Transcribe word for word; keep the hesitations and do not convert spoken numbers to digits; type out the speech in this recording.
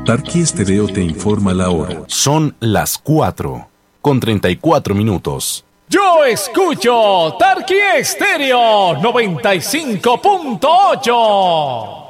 Tarqui Estéreo te informa la hora. Son las cuatro con treinta y cuatro minutos. Yo escucho Tarqui Estéreo noventa y cinco punto ocho.